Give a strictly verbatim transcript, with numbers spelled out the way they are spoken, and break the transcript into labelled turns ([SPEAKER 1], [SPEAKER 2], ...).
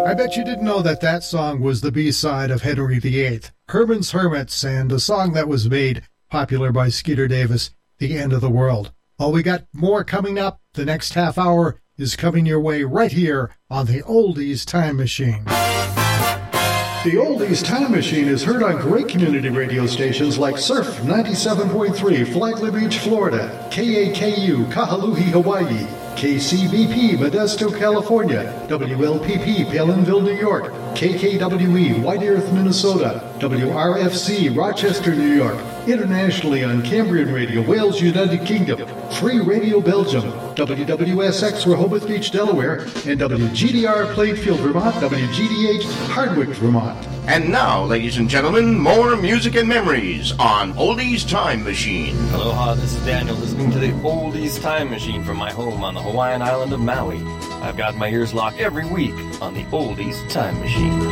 [SPEAKER 1] I bet you didn't know that that song was the B-side of Henry the Eighth, Herman's Hermits, and a song that was made popular by Skeeter Davis, The End of the World. Oh, we got more coming up. The next half hour is coming your way right here on the Oldies Time Machine. The Oldies Time Machine is heard on great community radio stations like Surf ninety-seven point three, Flagler Beach, Florida, K A K U, Kahului, Hawaii, K C B P, Modesto, California, W L P P, Palinville, New York, K K W E, White Earth, Minnesota, W R F C, Rochester, New York, internationally on Cambrian Radio, Wales, United Kingdom, Free Radio Belgium, W W S X, Rehoboth Beach, Delaware, and W G D R, Plainfield, Vermont, W G D H, Hardwick, Vermont.
[SPEAKER 2] And now, ladies and gentlemen, more music and memories on Oldies Time Machine.
[SPEAKER 3] Aloha, this is Daniel listening to the Oldies Time Machine from my home on the Hawaiian island of Maui. I've got my ears locked every week on the Oldies Time Machine.